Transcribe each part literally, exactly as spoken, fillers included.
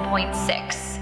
ポイントシックス。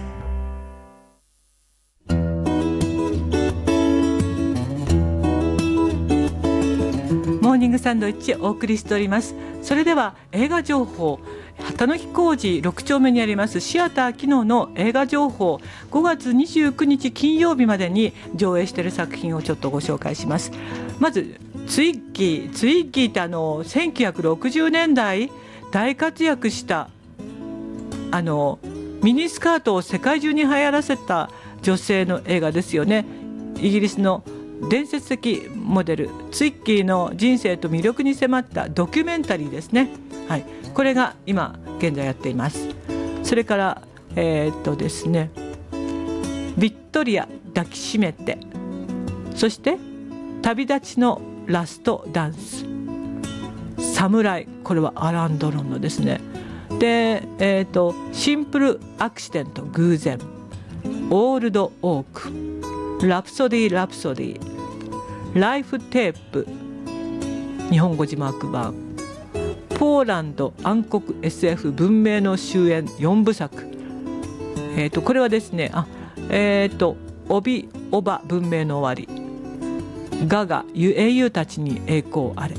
モーニングサンドイッチお送りしております。それでは映画情報、たぬき工事ろく丁目にありますシアター機能の映画情報、ごがつにじゅうくにち金曜日までに上映している作品をちょっとご紹介します。まずツイッギーツイッギーってあのせんきゅうひゃくろくじゅうねんだい大活躍したあのミニスカートを世界中に流行らせた女性の映画ですよね。イギリスの伝説的モデルツイッギーの人生と魅力に迫ったドキュメンタリーですね、はい、これが今現在やっています。それからえー、っとですねビットリア抱きしめて、そして旅立ちのラストダンス、サムライ、これはアラン・ドロンのですね。で、えー、とシンプルアクシデント偶然、オールドオーク、ラプソディラプソディ、ライフテープ日本語字幕版、ポーランド暗黒 エスエフ 文明の終焉よんぶさく、えー、とこれはですねあ、えー、とオビオバ文明の終わり、ガガ英雄たちに栄光あれ、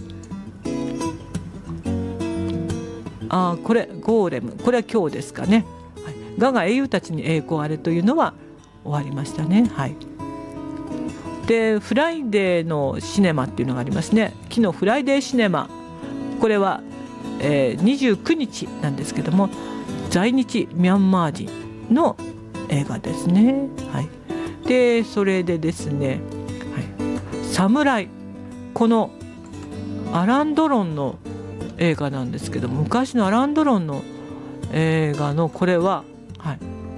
あこれゴーレム、これは今日ですかね、はい、ガガ英雄たちに栄光あれというのは終わりましたね、はい。でフライデーのシネマっていうのがありますね。昨日フライデーシネマ、これは、えー、にじゅうくにちなんですけども、在日ミャンマー人の映画ですね、はい。でそれでですね、はい、サムライ、このアラン・ドロンの映画なんですけども、昔のアラン・ドロンの映画のこれは、はい、